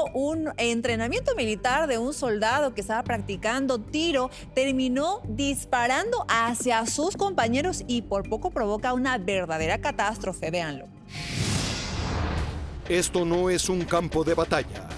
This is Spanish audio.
un entrenamiento militar de un soldado que estaba practicando tiro, terminó disparando hacia sus compañeros y por poco provoca una verdadera catástrofe. Véanlo. Esto no es un campo de batalla.